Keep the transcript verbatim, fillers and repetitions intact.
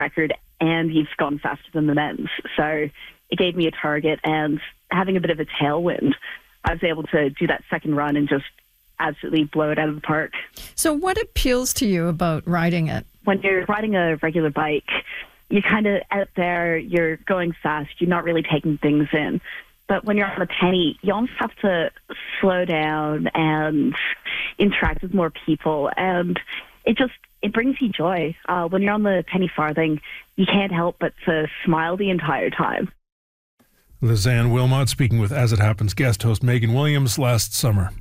record, and you've gone faster than the men's. So it gave me a target, and having a bit of a tailwind, I was able to do that second run and just absolutely blow it out of the park. So what appeals to you about riding it? When you're riding a regular bike, you're kind of out there, you're going fast, you're not really taking things in. But when you're on a penny, you almost have to slow down and interact with more people. And it just, it brings you joy. Uh, when you're on the penny farthing, you can't help but to smile the entire time. Lizanne Wilmot speaking with As It Happens guest host Megan Williams last summer.